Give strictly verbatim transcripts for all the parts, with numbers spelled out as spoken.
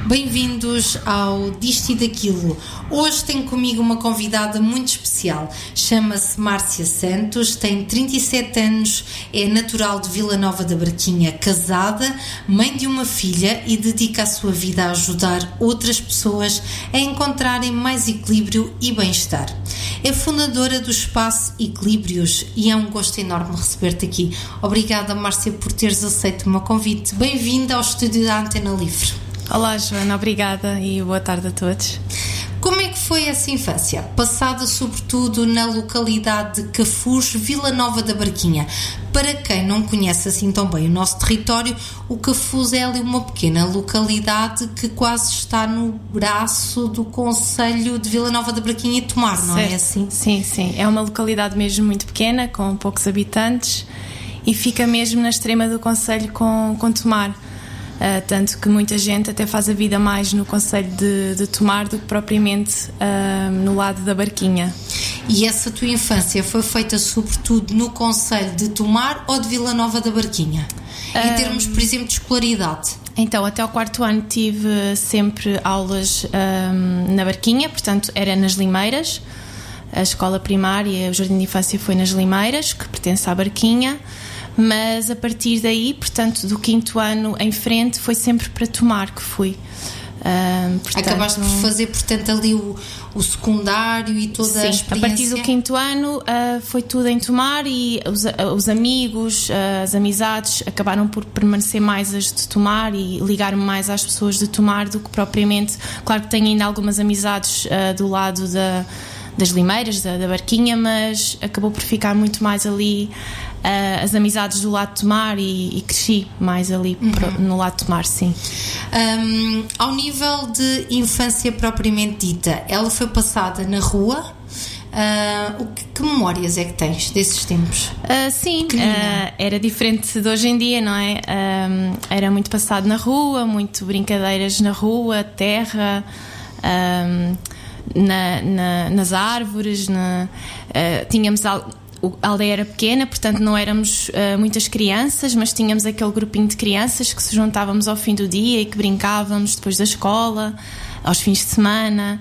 Bem-vindos ao Disto e Daquilo. Hoje tenho comigo uma convidada muito especial. Chama-se Márcia Santos, tem trinta e sete anos, é natural de Vila Nova da Barquinha, casada, mãe de uma filha e dedica a sua vida a ajudar outras pessoas a encontrarem mais equilíbrio e bem-estar. É fundadora do Espaço Equilíbrios e é um gosto enorme receber-te aqui. Obrigada, Márcia, por teres aceito o meu convite. Bem-vinda ao estúdio da Antena Livre. Olá, Joana, obrigada e boa tarde a todos. Como é que foi essa infância? Passada sobretudo na localidade de Cafuz, Vila Nova da Barquinha. Para quem não conhece assim tão bem o nosso território, o Cafuz é ali uma pequena localidade que quase está no braço do concelho de Vila Nova da Barquinha e Tomar, não certo. É assim? Sim, sim. É uma localidade mesmo muito pequena, com poucos habitantes e fica mesmo na extrema do concelho com, com Tomar. Uh, tanto que muita gente até faz a vida mais no concelho de, de Tomar do que propriamente uh, no lado da Barquinha. E essa tua infância foi feita sobretudo no concelho de Tomar ou de Vila Nova da Barquinha? Uh, em termos, por exemplo, de escolaridade? Então, até ao quarto ano tive sempre aulas um, na Barquinha, portanto era nas Limeiras. A escola primária, o jardim de infância foi nas Limeiras, que pertence à Barquinha. Mas a partir daí, portanto, do quinto ano em frente, foi sempre para Tomar que fui. Uh, portanto, acabaste por fazer, portanto, ali o, o secundário e toda sim, a experiência? A partir do quinto ano uh, foi tudo em Tomar e os, os amigos, uh, as amizades acabaram por permanecer mais as de Tomar e ligar-me mais às pessoas de Tomar do que propriamente. Claro que tenho ainda algumas amizades uh, do lado da, das Limeiras, da, da Barquinha, mas acabou por ficar muito mais ali. Uh, as amizades do lado de Tomar e, e cresci mais ali uhum. pro, no lado de Tomar, sim. Um, ao nível de infância propriamente dita, ela foi passada na rua. Uh, o que, que memórias é que tens desses tempos? Uh, sim, uh, era diferente de hoje em dia, não é? Um, era muito passado na rua, muito brincadeiras na rua, terra, um, na, na, nas árvores, na, uh, tínhamos algo. A aldeia era pequena, portanto não éramos uh, muitas crianças, mas tínhamos aquele grupinho de crianças que se juntávamos ao fim do dia e que brincávamos depois da escola, aos fins de semana.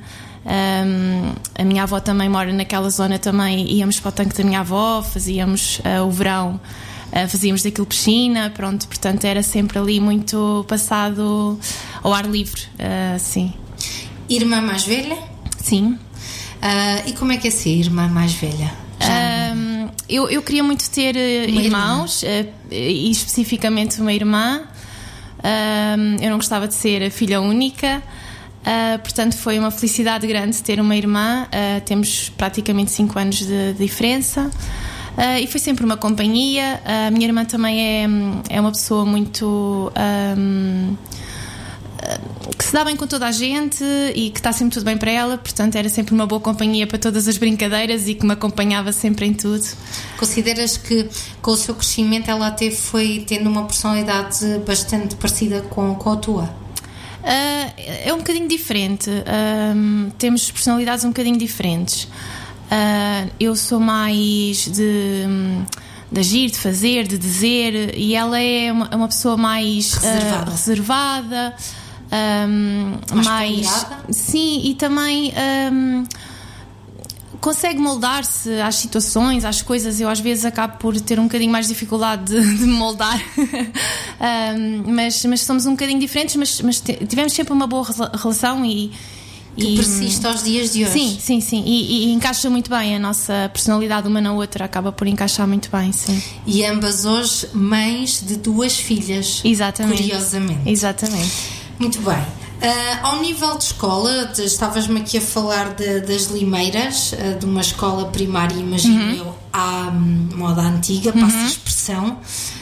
Um, a minha avó também mora naquela zona, também íamos para o tanque da minha avó, fazíamos uh, o verão, uh, fazíamos daquilo piscina, pronto, portanto era sempre ali muito passado ao ar livre, uh, sim. Irmã mais velha? Sim. Uh, e como é que é ser irmã mais velha? Um, eu, eu queria muito ter uma irmãos uh, e especificamente uma irmã. Um, eu não gostava de ser a filha única, uh, portanto foi uma felicidade grande ter uma irmã. Uh, temos praticamente cinco anos de, de diferença uh, e foi sempre uma companhia. Uh, a minha irmã também é, é uma pessoa muito um, que se dá bem com toda a gente e que está sempre tudo bem para ela, portanto era sempre uma boa companhia para todas as brincadeiras e que me acompanhava sempre em tudo. Consideras que com o seu crescimento ela até foi tendo uma personalidade bastante parecida com, com a tua? Uh, é um bocadinho diferente, uh, temos personalidades um bocadinho diferentes. Uh, eu sou mais de, de agir, de fazer, de dizer, e ela é uma, uma pessoa mais reservada, uh, reservada Um, mais, mais sim, e também um, consegue moldar-se às situações, às coisas. Eu às vezes acabo por ter um bocadinho mais dificuldade de, de me moldar. um, mas, mas somos um bocadinho diferentes, mas, mas tivemos sempre uma boa relação e que e, persiste aos dias de hoje. Sim, sim, sim, e, e encaixa muito bem a nossa personalidade uma na outra, acaba por encaixar muito bem, sim. E ambas hoje mães de duas filhas. Exatamente. Curiosamente. Exatamente. Muito bem. Uh, ao nível de escola, estavas-me aqui a falar de, das Limeiras, uh, de uma escola primária, imagino uhum. eu, à moda antiga, uhum. passa a expressão.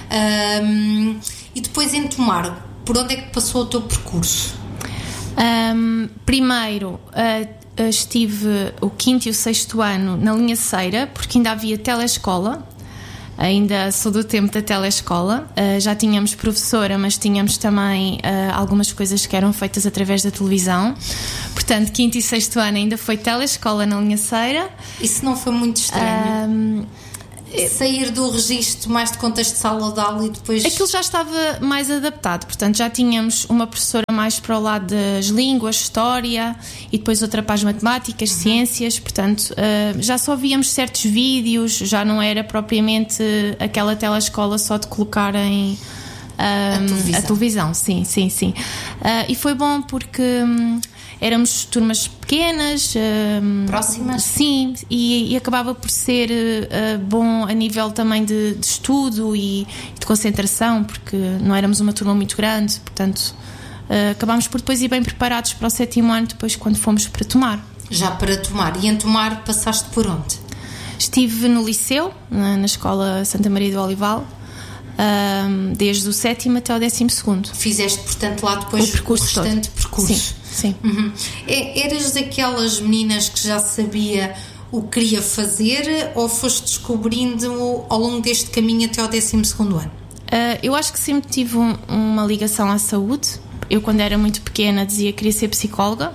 Um, e depois em Tomar, por onde é que passou o teu percurso? Um, primeiro uh, estive o quinto e o sexto ano na linha Ceira, porque ainda havia telescola. Ainda sou do tempo da telescola, uh, já tínhamos professora, mas tínhamos também uh, algumas coisas que eram feitas através da televisão. Portanto, quinto e sexto ano ainda foi telescola na linha Ceira. Isso não foi muito estranho? Um, sair do registro mais de contexto de sala de aula e depois... Aquilo já estava mais adaptado, portanto já tínhamos uma professora mais para o lado das línguas, história, e depois outra para as matemáticas, uhum. ciências, portanto uh, já só víamos certos vídeos, já não era propriamente aquela telescola só de colocarem um, a, televisão. a televisão, sim, sim, sim. Uh, e foi bom porque... Um, éramos turmas pequenas, uh, próximas, sim, e, e acabava por ser uh, bom a nível também de, de estudo e de concentração, porque não éramos uma turma muito grande, portanto uh, acabámos por depois ir bem preparados para o sétimo ano, depois quando fomos para Tomar. Já para Tomar, e em Tomar passaste por onde? Estive no liceu, na, na escola Santa Maria do Olival, uh, desde o sétimo até o décimo segundo. Fizeste, portanto, lá depois o, percurso o restante todo. percurso. Sim. Sim. Uhum. Eras daquelas meninas que já sabia o que queria fazer ou foste descobrindo ao longo deste caminho até ao décimo segundo ano? Uh, eu acho que sempre tive um, uma ligação à saúde. Eu, quando era muito pequena, dizia que queria ser psicóloga.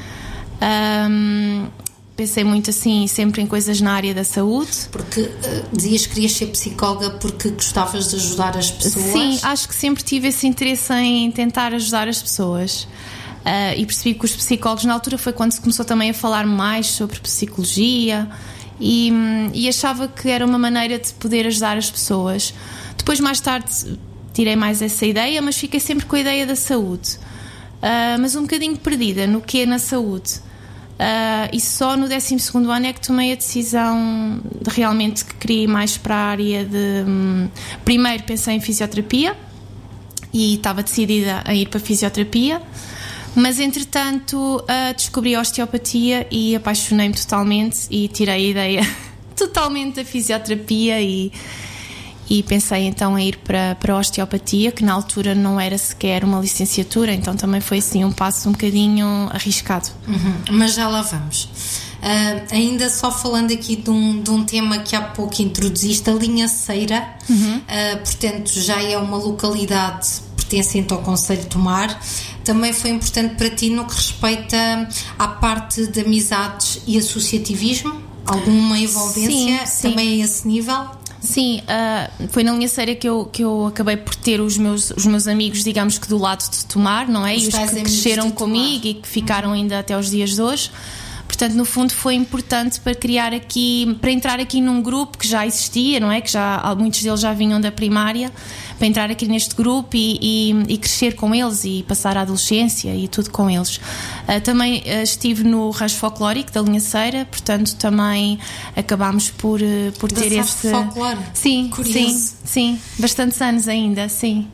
Um, pensei muito assim, sempre em coisas na área da saúde. Porque uh, dizias que querias ser psicóloga porque gostavas de ajudar as pessoas? Sim, acho que sempre tive esse interesse em tentar ajudar as pessoas. Uh, e percebi que os psicólogos, na altura foi quando se começou também a falar mais sobre psicologia e, e achava que era uma maneira de poder ajudar as pessoas. Depois, mais tarde, tirei mais essa ideia, mas fiquei sempre com a ideia da saúde, uh, mas um bocadinho perdida no que é na saúde. Uh, e só no décimo segundo ano é que tomei a decisão de realmente que queria ir mais para a área de... Um, primeiro pensei em fisioterapia e estava decidida a ir para a fisioterapia. Mas, entretanto, uh, descobri a osteopatia e apaixonei-me totalmente e tirei a ideia totalmente da fisioterapia e, e pensei então em ir para, para a osteopatia, que na altura não era sequer uma licenciatura, então também foi assim um passo um bocadinho arriscado. Uhum, mas já lá vamos. Uh, ainda só falando aqui de um, de um tema que há pouco introduziste, a Linhaceira, uhum. uh, portanto já é uma localidade pertencente ao concelho de Tomar. Também foi importante para ti no que respeita à parte de amizades e associativismo? Alguma envolvência sim, sim. também a esse nível? Sim, uh, foi na Linhaceira que eu, que eu acabei por ter os meus, os meus amigos, digamos que do lado de Tomar, não é? Os e os que cresceram comigo e que ficaram ainda até os dias de hoje. Portanto, no fundo foi importante para criar aqui, para entrar aqui num grupo que já existia, não é? Que já, muitos deles já vinham da primária, para entrar aqui neste grupo e, e, e crescer com eles e passar a adolescência e tudo com eles. Uh, também uh, estive no rancho folclórico da Linhaceira, portanto também acabámos por, uh, por ter esse... folclore? Sim, curioso. sim, sim, bastantes anos ainda, sim.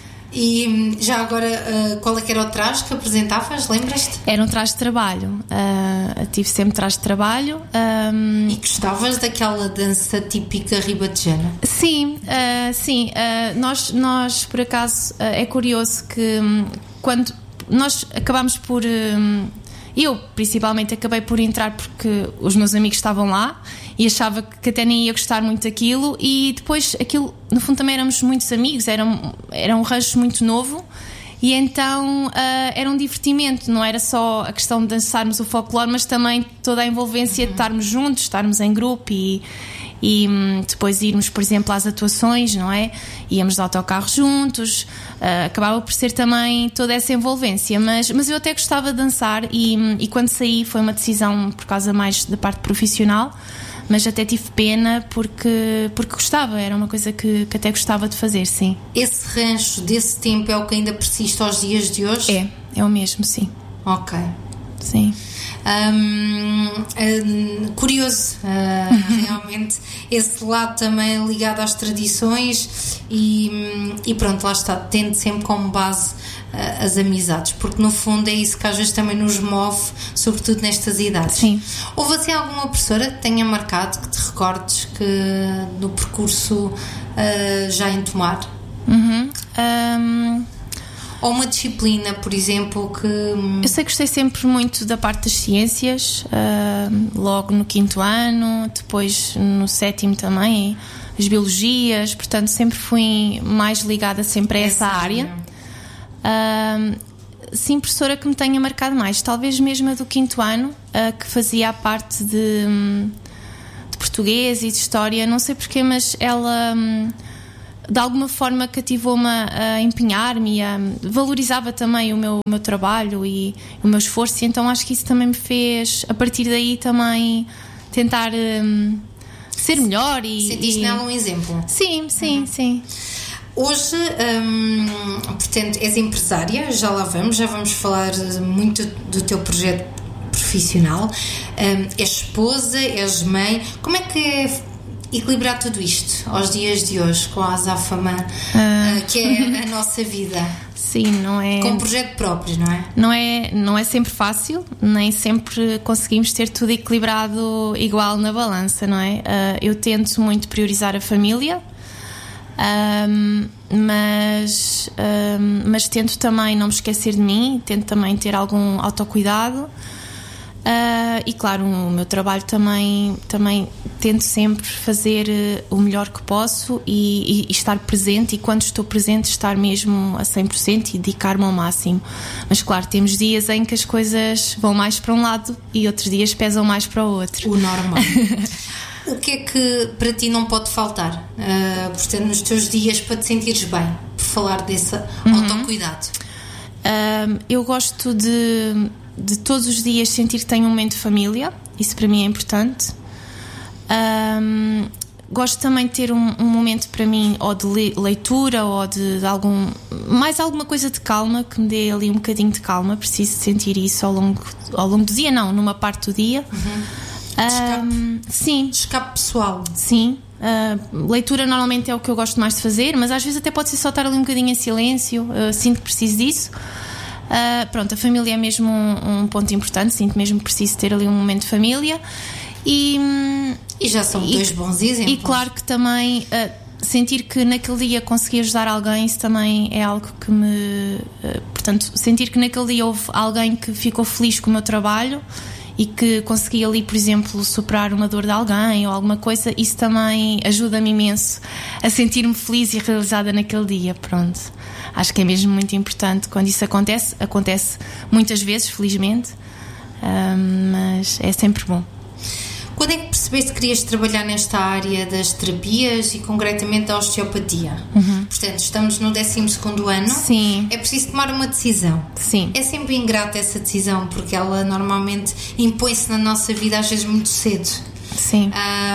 E já agora, uh, qual é que era o traje que apresentavas? Lembras-te? Era um traje de trabalho. Uh, tive sempre traje de trabalho. Um... E gostavas daquela dança típica ribatejana? Sim, uh, sim. Uh, nós, nós, por acaso, uh, é curioso que um, quando nós acabámos por... Um, eu, principalmente, acabei por entrar porque os meus amigos estavam lá e achava que até nem ia gostar muito daquilo, e depois aquilo, no fundo, também éramos muitos amigos, era um, era um rancho muito novo e então uh, era um divertimento, não era só a questão de dançarmos o folclore, mas também toda a envolvência uhum. de estarmos juntos, estarmos em grupo e, e um, depois irmos, por exemplo, às atuações, não é? Íamos de autocarro juntos, uh, acabava por ser também toda essa envolvência, mas, mas eu até gostava de dançar e, e quando saí foi uma decisão por causa mais da parte profissional, mas até tive pena porque, porque gostava, era uma coisa que, que até gostava de fazer, sim. Esse rancho desse tempo é o que ainda persiste aos dias de hoje? É, é o mesmo, sim. Ok. Sim. Um, um, curioso, uh, realmente, esse lado também ligado às tradições e, e pronto, lá está, tendo sempre como base uh, as amizades, porque no fundo é isso que às vezes também nos move, sobretudo nestas idades. Sim. Houve assim alguma professora que tenha marcado, que te recordes que no percurso uh, já em Tomar? Uhum. Um... Ou uma disciplina, por exemplo, que... Eu sei que gostei sempre muito da parte das ciências, uh, logo no quinto ano, depois no sétimo também, as biologias, portanto sempre fui mais ligada sempre a essa, essa área. Uh, sim, professora que me tenha marcado mais, talvez mesmo a do quinto ano, uh, que fazia a parte de... português e de história, não sei porquê, mas ela hum, de alguma forma cativou-me a empenhar-me e a, valorizava também o meu, o meu trabalho e o meu esforço, e então acho que isso também me fez, a partir daí também tentar hum, ser melhor. E sentiste e... nela um exemplo? Sim, sim, uhum. sim. Hoje, hum, portanto, és empresária, já lá vamos, já vamos falar muito do teu projeto profissional. Hum, és esposa, és mãe. Como é que é equilibrar tudo isto aos dias de hoje com a Azáfama, uh. uh, que é a nossa vida? Sim, não é... Com um projeto próprio, não é? Não é, não é sempre fácil, nem sempre conseguimos ter tudo equilibrado igual na balança, não é? Uh, eu tento muito priorizar a família, Um, mas, um, mas tento também não me esquecer de mim, tento também ter algum autocuidado, uh, e claro, o meu trabalho também, também tento sempre fazer o melhor que posso e, e, e estar presente, e quando estou presente estar mesmo a cem por cento e dedicar-me ao máximo. Mas claro, temos dias em que as coisas vão mais para um lado e outros dias pesam mais para o outro. O normal. O que é que para ti não pode faltar, uh, portanto, nos teus dias, para te sentires bem, por falar desse uhum. autocuidado? Uh, eu gosto de, de todos os dias sentir que tenho um momento de família, isso para mim é importante. Uh, gosto também de ter um, um momento para mim, ou de leitura, ou de, de algum, mais alguma coisa de calma, que me dê ali um bocadinho de calma. Preciso sentir isso ao longo, ao longo do dia, não, numa parte do dia. Uhum. Escape. Um, sim. Escape pessoal. Sim. Uh, leitura normalmente é o que eu gosto mais de fazer, mas às vezes até pode ser só estar ali um bocadinho em silêncio. Uh, sinto que preciso disso. Uh, pronto, a família é mesmo um, um ponto importante. Sinto mesmo que preciso ter ali um momento de família. E, e já são e, dois bons exemplos. E claro que também uh, sentir que naquele dia consegui ajudar alguém, isso também é algo que me... Uh, portanto, sentir que naquele dia houve alguém que ficou feliz com o meu trabalho e que consegui ali, por exemplo, superar uma dor de alguém ou alguma coisa, isso também ajuda-me imenso a sentir-me feliz e realizada naquele dia. Pronto, acho que é mesmo muito importante quando isso acontece. Acontece muitas vezes, felizmente, um, mas é sempre bom. Quando é que percebeste que querias trabalhar nesta área das terapias e concretamente da osteopatia? Uhum. Portanto, estamos no décimo segundo ano. Sim. É preciso tomar uma decisão. Sim. É sempre ingrata essa decisão, porque ela normalmente impõe-se na nossa vida às vezes muito cedo. Sim.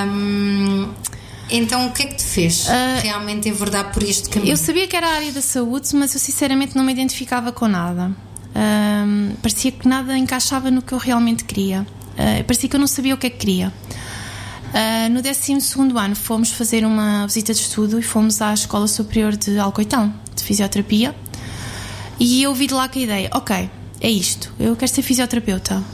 Um, então, o que é que te fez uh, realmente enverdar por este caminho? Eu sabia que era a área da saúde, mas eu sinceramente não me identificava com nada. Um, parecia que nada encaixava no que eu realmente queria. Uh, parecia que eu não sabia o que é que queria. Uh, no décimo segundo ano fomos fazer uma visita de estudo e fomos à Escola Superior de Alcoitão, de Fisioterapia, e eu vi de lá com a ideia, ok, é isto, eu quero ser fisioterapeuta.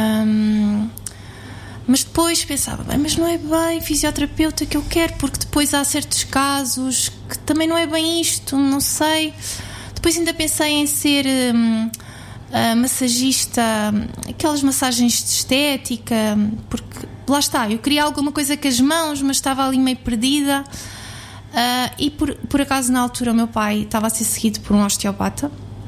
Um, mas depois pensava, bem, mas não é bem fisioterapeuta que eu quero, porque depois há certos casos que também não é bem isto, não sei. Depois ainda pensei em ser... Um, Uh, massagista, aquelas massagens de estética, porque lá está, eu queria alguma coisa com as mãos, mas estava ali meio perdida. Uh, e por, por acaso na altura o meu pai estava a ser seguido por um osteopata, uh,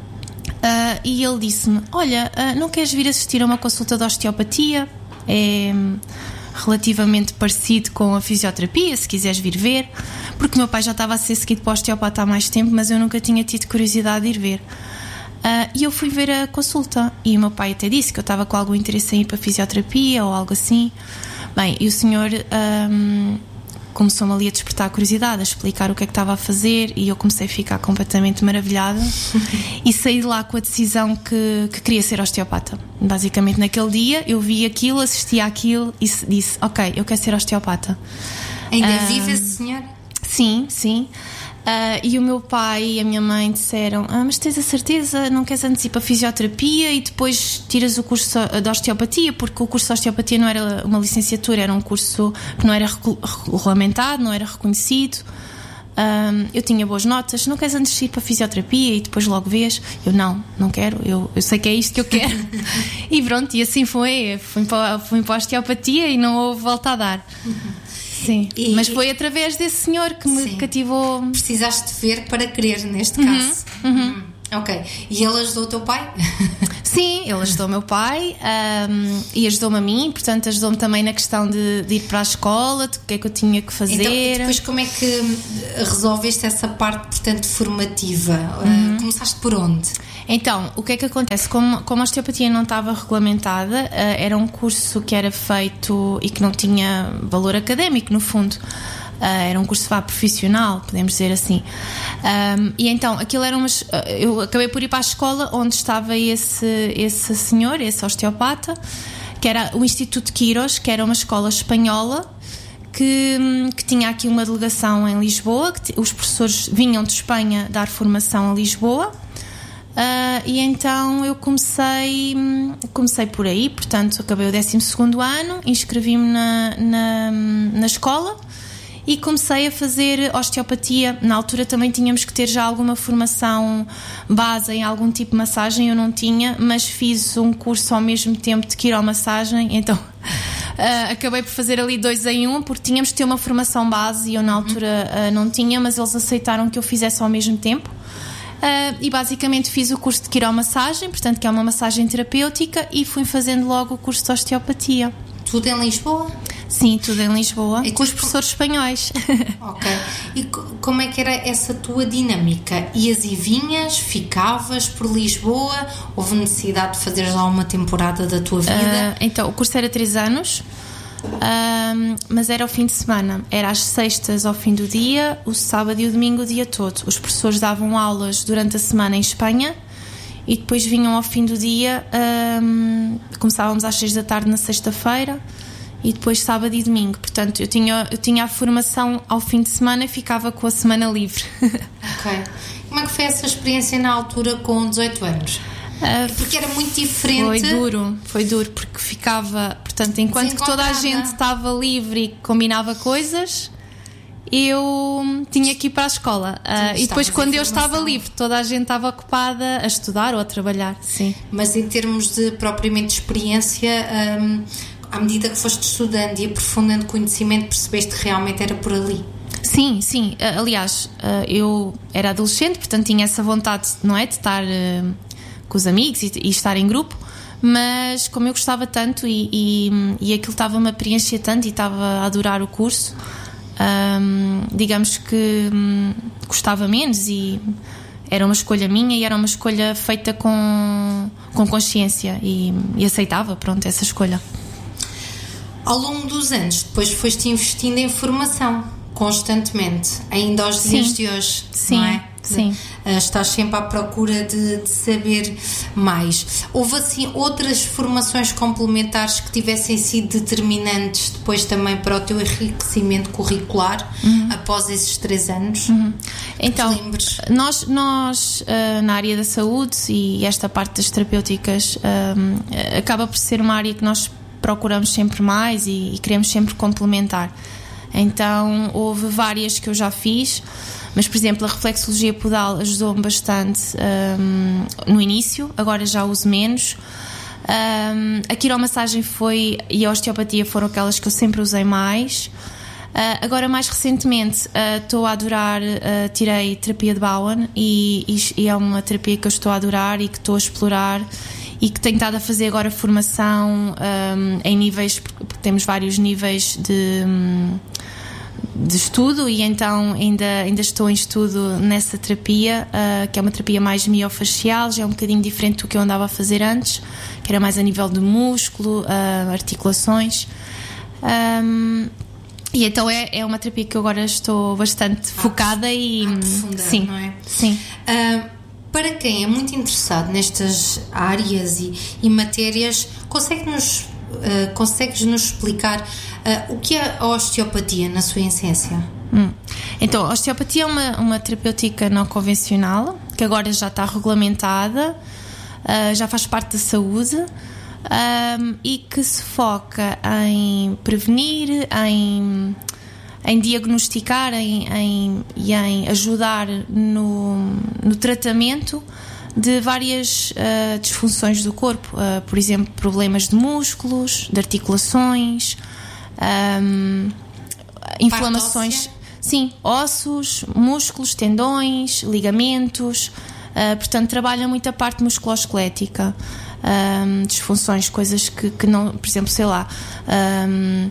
e ele disse-me, olha, uh, não queres vir assistir a uma consulta de osteopatia? É relativamente parecido com a fisioterapia, se quiseres vir ver, porque o meu pai já estava a ser seguido para o osteopata há mais tempo, mas eu nunca tinha tido curiosidade de ir ver. Uh, e eu fui ver a consulta e o meu pai até disse que eu estava com algum interesse em ir para a fisioterapia ou algo assim. Bem, e o senhor um, começou-me ali a despertar a curiosidade, a explicar o que é que estava a fazer, e eu comecei a ficar completamente maravilhada e saí de lá com a decisão que, que queria ser osteopata. Basicamente naquele dia eu vi aquilo, assisti àquilo e disse, ok, eu quero ser osteopata. Ainda uh, vive esse senhor? Sim, sim. Uh, e o meu pai e a minha mãe disseram, ah, mas tens a certeza, não queres antes ir para a fisioterapia e depois tiras o curso de osteopatia? Porque o curso de osteopatia não era uma licenciatura, era um curso que não era regulamentado, não era reconhecido. Um, eu tinha boas notas, não queres antes ir para a fisioterapia e depois logo vês? Eu não, não quero, eu, eu sei que é isto que eu quero. E pronto, e assim foi, fui para, fui para a osteopatia e não houve volta a dar. Sim, e, mas foi através desse senhor que me sim. cativou. Precisaste de ver para querer, neste caso. Uhum, uhum. Hum, ok. E ele ajudou o teu pai? Sim, ele ajudou o meu pai um, e ajudou-me a mim, portanto ajudou-me também na questão de, de ir para a escola, de o que é que eu tinha que fazer. Então, e depois como é que resolveste essa parte, portanto, formativa? Uhum. Uh, começaste por onde? Então, o que é que acontece? Como, como a osteopatia não estava regulamentada, uh, era um curso que era feito e que não tinha valor académico, no fundo. Uh, era um curso vá profissional, podemos dizer assim. Um, e então, aquilo era umas. Uh, eu acabei por ir para a escola onde estava esse, esse senhor, esse osteopata, que era o Instituto Quirós, que era uma escola espanhola que, que tinha aqui uma delegação em Lisboa, que t- os professores vinham de Espanha dar formação a Lisboa. Uh, e então eu comecei comecei por aí, portanto acabei o décimo segundo ano, inscrevi-me na, na, na escola e comecei a fazer osteopatia. Na altura também tínhamos que ter já alguma formação base em algum tipo de massagem, eu não tinha, mas fiz um curso ao mesmo tempo de quiromassagem, então uh, acabei por fazer ali dois em um, porque tínhamos que ter uma formação base e eu na altura uh, não tinha, mas eles aceitaram que eu fizesse ao mesmo tempo. Uh, e basicamente fiz o curso de quiromassagem, portanto que é uma massagem terapêutica, e fui fazendo logo o curso de osteopatia. Tudo em Lisboa? Sim, tudo em Lisboa, e com os professores espanhóis. Ok. E como é que era essa tua dinâmica? Ias e vinhas? Ficavas por Lisboa? Houve necessidade de fazeres lá uma temporada da tua vida? Uh, então, o curso era três anos, uh, mas era ao fim de semana. Era às sextas ao fim do dia, o sábado e o domingo o dia todo. Os professores davam aulas durante a semana em Espanha e depois vinham ao fim do dia. Uh, começávamos às seis da tarde na sexta-feira e depois sábado e domingo. Portanto, eu tinha, eu tinha a formação ao fim de semana e ficava com a semana livre. Ok. Como é que foi essa experiência na altura com dezoito anos? Uh, porque era muito diferente. Foi duro, foi duro, porque ficava, portanto, enquanto que toda a gente estava livre e combinava coisas, eu tinha que ir para a escola. Uh, e depois, quando eu estava livre, toda a gente estava ocupada a estudar ou a trabalhar. Sim. Mas em termos de propriamente experiência, um, à medida que foste estudando e aprofundando conhecimento, percebeste que realmente era por ali? Sim, sim. Aliás, eu era adolescente, portanto tinha essa vontade, não é, de estar com os amigos e, e estar em grupo, mas como eu gostava tanto e, e, e aquilo estava-me a preencher tanto e estava a adorar o curso, hum, digamos que hum, gostava menos, e era uma escolha minha e era uma escolha feita com, com consciência e, e aceitava, pronto, essa escolha. Ao longo dos anos, depois foste investindo em formação, constantemente, ainda aos dias de hoje, sim, não é? Sim. Estás sempre à procura de, de saber mais. Houve assim outras formações complementares que tivessem sido determinantes depois também para o teu enriquecimento curricular, uhum, após esses três anos? Uhum. Então, nós, nós uh, na área da saúde e esta parte das terapêuticas uh, acaba por ser uma área que nós procuramos sempre mais e, e queremos sempre complementar. Então houve várias que eu já fiz, mas por exemplo a reflexologia podal ajudou-me bastante um, no início, agora já uso menos. Um, a quiromassagem foi, e a osteopatia foram aquelas que eu sempre usei mais. Uh, agora mais recentemente uh, estou a adorar, uh, tirei terapia de Bowen e, e, e é uma terapia que eu estou a adorar e que estou a explorar e que tenho estado a fazer agora formação um, em níveis, porque temos vários níveis de, de estudo, e então ainda, ainda estou em estudo nessa terapia, uh, que é uma terapia mais miofacial, já é um bocadinho diferente do que eu andava a fazer antes, que era mais a nível de músculo, uh, articulações. Um, e então é, é uma terapia que eu agora estou bastante ah, focada e aprofundar, sim, não é? Sim. Uh, Para quem é muito interessado nestas áreas e, e matérias, consegue-nos, uh, consegues-nos explicar uh, o que é a osteopatia na sua essência? Hum. Então, a osteopatia é uma, uma terapêutica não convencional, que agora já está regulamentada, uh, já faz parte da saúde, um, e que se foca em prevenir, em... em diagnosticar em, em, e em ajudar no, no tratamento de várias uh, disfunções do corpo, uh, por exemplo, problemas de músculos, de articulações, um, inflamações, sim, ossos, músculos, tendões, ligamentos, Uh, portanto, trabalha muito a parte musculoesquelética, um, disfunções, coisas que, que não, por exemplo, sei lá, um,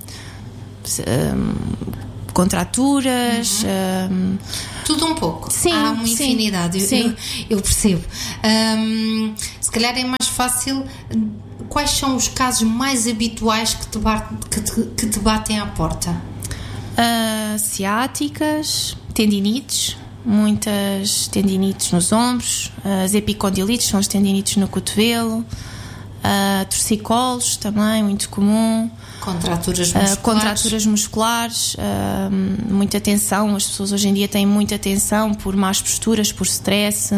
um, contraturas. Uhum. Um, Tudo um pouco. Sim, há uma sim, infinidade, eu, sim. eu, eu percebo. Um, se calhar é mais fácil. Quais são os casos mais habituais que te, bate, que te, que te batem à porta? Uh, ciáticas, tendinites, muitas tendinites nos ombros, as epicondilites são as tendinites no cotovelo, uh, torcicolos também, muito comum. Contraturas musculares. Uh, contraturas musculares, uh, muita tensão. As pessoas hoje em dia têm muita tensão por más posturas, por stress,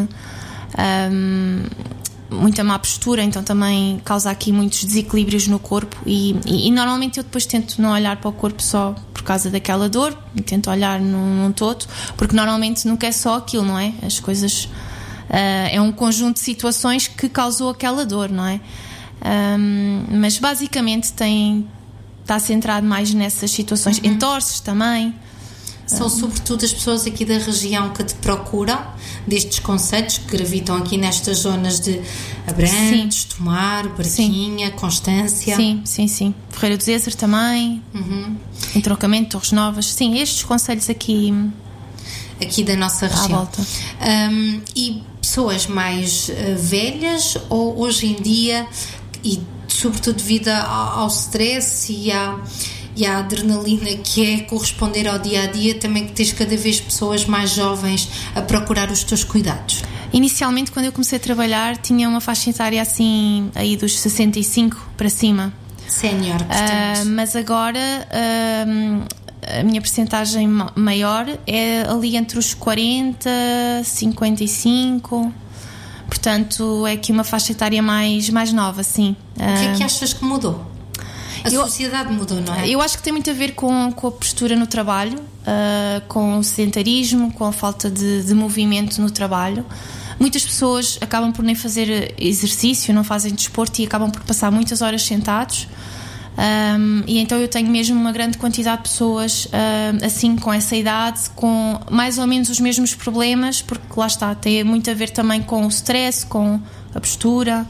um, muita má postura, então também causa aqui muitos desequilíbrios no corpo. E, e, e normalmente eu depois tento não olhar para o corpo só por causa daquela dor, tento olhar num, num todo, porque normalmente nunca é só aquilo, não é? As coisas. Uh, é um conjunto de situações que causou aquela dor, não é? Um, mas basicamente tem. Está centrado mais nessas situações. Uhum. Entorces também. São sobretudo as pessoas aqui da região que te procuram, destes conceitos que gravitam aqui nestas zonas de Abrantes, Tomar, Barquinha, sim. Constância. Sim, sim, sim. Ferreira do Zezer também. Uhum. Entroncamento, Torres Novas. Sim, estes concelhos aqui. Aqui da nossa região. À volta. Um, e pessoas mais uh, velhas ou hoje em dia, e sobretudo devido ao, ao stress e à, e à adrenalina que é corresponder ao dia a dia, também que tens cada vez pessoas mais jovens a procurar os teus cuidados? Inicialmente, quando eu comecei a trabalhar, tinha uma faixa etária assim, aí dos sessenta e cinco para cima. Sénior, portanto. Uh, mas agora uh, a minha percentagem maior é ali entre os quarenta, cinquenta e cinco. Portanto, é aqui uma faixa etária mais, mais nova, sim. O que é que achas que mudou? A eu, sociedade mudou, não é? Eu acho que tem muito a ver com, com a postura no trabalho, uh, com o sedentarismo, com a falta de, de movimento no trabalho. Muitas pessoas acabam por nem fazer exercício, não fazem desporto e acabam por passar muitas horas sentados. Um, e então eu tenho mesmo uma grande quantidade de pessoas uh, assim com essa idade, com mais ou menos os mesmos problemas, porque lá está, tem muito a ver também com o stress, com a postura,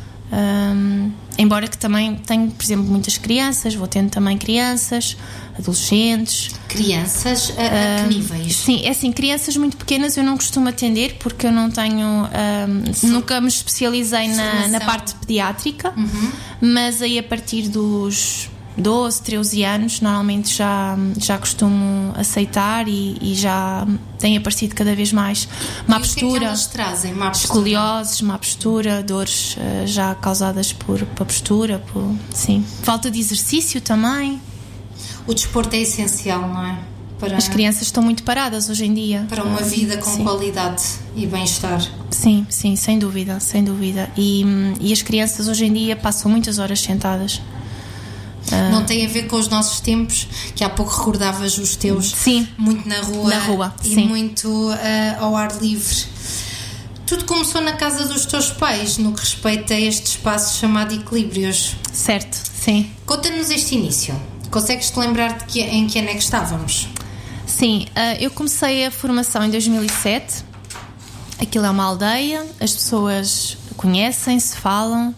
um, embora que também tenho, por exemplo, muitas crianças, vou tendo também crianças, adolescentes. Crianças a, a que níveis? Sim, é assim, crianças muito pequenas eu não costumo atender porque eu não tenho, um, nunca me especializei na, na parte pediátrica, uhum. Mas aí a partir dos doze, treze anos normalmente já, já costumo aceitar e, e já tem aparecido cada vez mais má e postura, o que é que elas trazem? Má postura? Escolioses, má postura, dores uh, já causadas por, por postura, por, sim. Falta de exercício também. O desporto é essencial, não é? Para, as crianças estão muito paradas hoje em dia. Para uma vida com sim. qualidade e bem-estar. Sim, sim, sem dúvida, sem dúvida. E, e as crianças hoje em dia passam muitas horas sentadas. Não tem a ver com os nossos tempos, que há pouco recordavas os teus. Sim. Muito na rua. Na rua, e sim. muito uh, ao ar livre. Tudo começou na casa dos teus pais, no que respeita a este espaço chamado Equilíbrios. Certo, sim. Conta-nos este início. Consegues-te lembrar de que, em que ano é que estávamos? Sim, eu comecei a formação em dois mil e sete. Aquilo é uma aldeia, as pessoas conhecem-se, falam.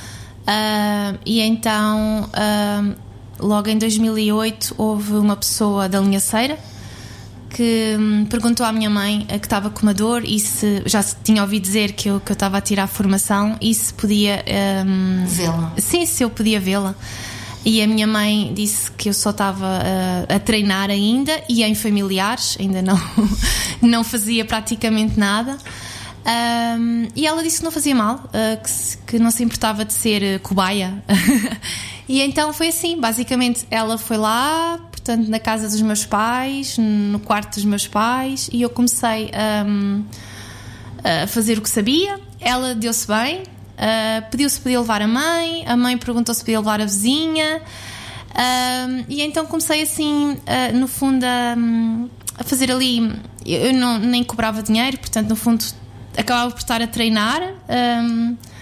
Uh, e então, uh, logo em dois mil e oito, houve uma pessoa da Linhaceira que um, perguntou à minha mãe que estava com uma dor e se já se tinha ouvido dizer que eu, que eu estava a tirar a formação e se podia um, vê-la. Sim, se eu podia vê-la. E a minha mãe disse que eu só estava uh, a treinar ainda e em familiares, ainda não, não fazia praticamente nada. Um, e ela disse que não fazia mal, uh, que, se, que não se importava de ser uh, cobaia. E então foi assim, basicamente ela foi lá, portanto na casa dos meus pais, no quarto dos meus pais, e eu comecei um, a fazer o que sabia. Ela deu-se bem, uh, pediu se podia levar a mãe, a mãe perguntou se podia levar a vizinha, uh, e então comecei assim, uh, no fundo a, a fazer ali, eu não, nem cobrava dinheiro, portanto no fundo acabava por estar a treinar, um,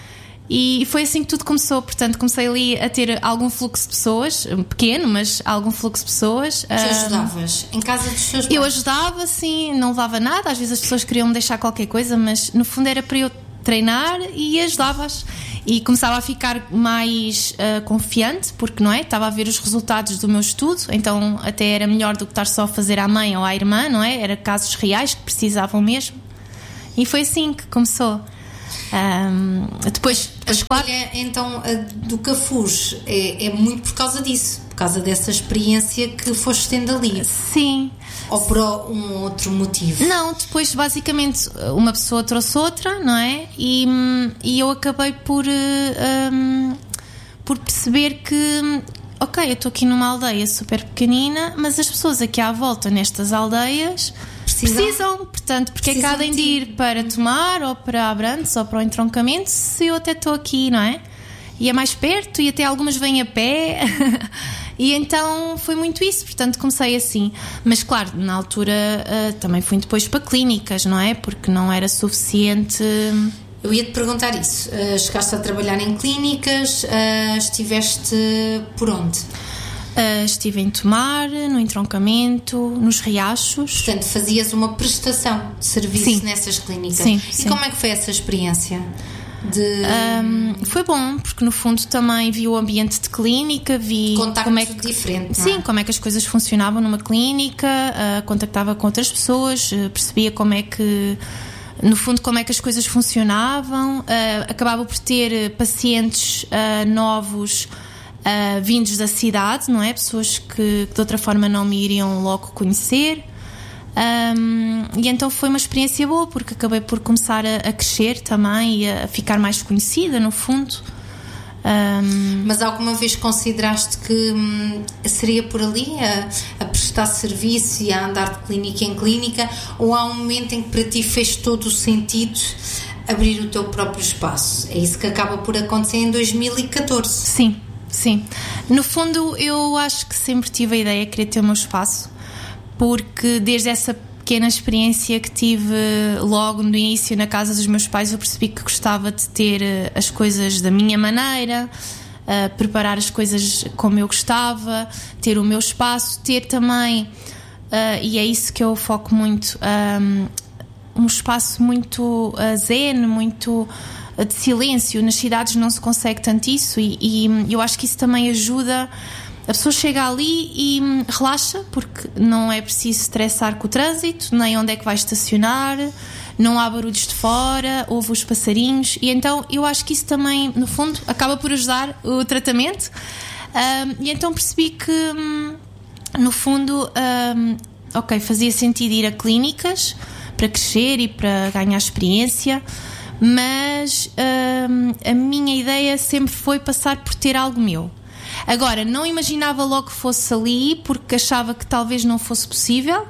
E foi assim que tudo começou. Portanto, comecei ali a ter algum fluxo de pessoas, pequeno, mas algum fluxo de pessoas. Tu ajudavas em casa dos seus pais? Eu ajudava, sim, não levava nada. Às vezes as pessoas queriam me deixar qualquer coisa, mas no fundo era para eu treinar e ajudava-as. E começava a ficar mais uh, confiante, porque não é? Estava a ver os resultados do meu estudo, então até era melhor do que estar só a fazer à mãe ou à irmã, não é? Era casos reais que precisavam mesmo. E foi assim que começou. Um, depois, a escolha, então, do Cafuz é, é muito por causa disso, por causa dessa experiência que foste tendo ali. Sim. Ou por um outro motivo? Não, depois basicamente uma pessoa trouxe outra, não é? E, e eu acabei por, um, por perceber que, ok, eu estou aqui numa aldeia super pequenina, mas as pessoas aqui à volta nestas aldeias precisam, precisam portanto, porque é que há de ir para Tomar ou para Abrantes ou para o entroncamento se eu até estou aqui, não é? E é mais perto e até algumas vêm a pé. E então foi muito isso, portanto comecei assim. Mas claro, na altura uh, também fui depois para clínicas, não é? Porque não era suficiente. Eu ia-te perguntar isso. Uh, chegaste a trabalhar em clínicas, uh, estiveste por onde? Uh, estive em Tomar, no entroncamento, nos riachos. Portanto, fazias uma prestação de serviço sim. nessas clínicas. Sim, e sim. como é que foi essa experiência? De... Um, foi bom, porque no fundo também vi o ambiente de clínica, vi contacto como é que, diferente, sim, não é? como é que as coisas funcionavam numa clínica, uh, contactava com outras pessoas, uh, percebia como é que, no fundo, como é que as coisas funcionavam, uh, acabava por ter pacientes uh, novos uh, vindos da cidade, não é? Pessoas que, que de outra forma não me iriam logo conhecer. Um, e então foi uma experiência boa, porque acabei por começar a, a crescer também e a ficar mais conhecida, no fundo. Um, Mas alguma vez consideraste que hum, seria por ali a, a prestar serviço e a andar de clínica em clínica, ou há um momento em que para ti fez todo o sentido abrir o teu próprio espaço? É isso que acaba por acontecer em dois mil e catorze. Sim, sim. No fundo eu acho que sempre tive a ideia de querer ter o meu espaço, porque desde essa pequena experiência que tive logo no início na casa dos meus pais, eu percebi que gostava de ter as coisas da minha maneira, uh, preparar as coisas como eu gostava, ter o meu espaço, ter também, uh, e é isso que eu foco muito, um, um espaço muito uh, zen, muito uh, de silêncio. Nas cidades não se consegue tanto isso, e, e eu acho que isso também ajuda. A pessoa chega ali e relaxa, porque não é preciso estressar com o trânsito, nem onde é que vai estacionar, não há barulhos de fora, ouve os passarinhos, e então eu acho que isso também, no fundo, acaba por ajudar o tratamento. Um, e então percebi que, no fundo, um, ok, fazia sentido ir a clínicas para crescer e para ganhar experiência, mas um, a minha ideia sempre foi passar por ter algo meu. Agora, não imaginava logo que fosse ali, porque achava que talvez não fosse possível,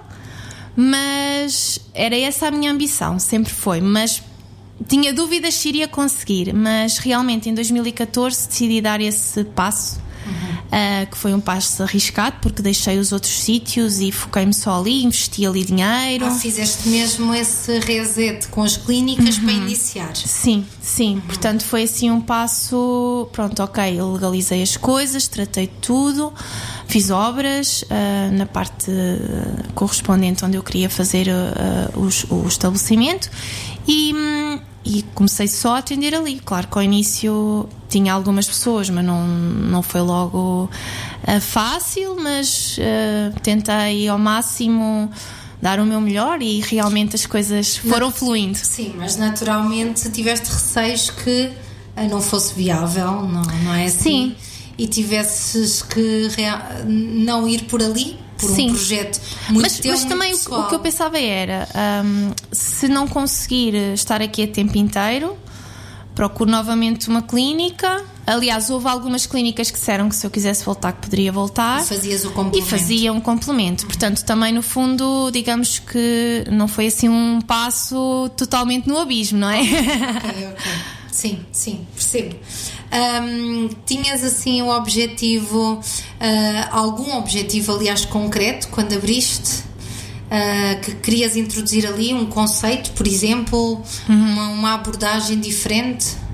mas era essa a minha ambição, sempre foi. Mas tinha dúvidas se iria conseguir, mas realmente em dois mil e catorze decidi dar esse passo, uhum. uh, que foi um passo arriscado, porque deixei os outros sítios e foquei-me só ali, investi ali dinheiro. Ah, fizeste mesmo esse reset com as clínicas, uhum. para iniciar? Sim, sim, uhum. Portanto foi assim um passo, pronto, ok, eu legalizei as coisas, tratei tudo, fiz obras uh, na parte uh, correspondente onde eu queria fazer uh, os, o estabelecimento e, e comecei só a atender ali. Claro que ao início tinha algumas pessoas, mas não, não foi logo uh, fácil, mas uh, tentei ao máximo dar o meu melhor e realmente as coisas foram não, fluindo. Sim, mas naturalmente tiveste receios que não fosse viável, não, não é assim? Sim. E tivesses que rea- não ir por ali, por Sim. um projeto muito mas, teu, mas muito também pessoal. o, o que eu pensava era, um, se não conseguir estar aqui a tempo inteiro, procuro novamente uma clínica. Aliás, houve algumas clínicas que disseram que se eu quisesse voltar, que poderia voltar. E fazias o complemento. E fazia um complemento. Uhum. Portanto, também no fundo, digamos que não foi assim um passo totalmente no abismo, não é? Ok, ok. Sim, sim, percebo. Um, tinhas assim o objetivo, uh, algum objetivo, aliás, concreto, quando abriste? Uh, que querias introduzir ali um conceito, por exemplo, uhum. uma, uma abordagem diferente?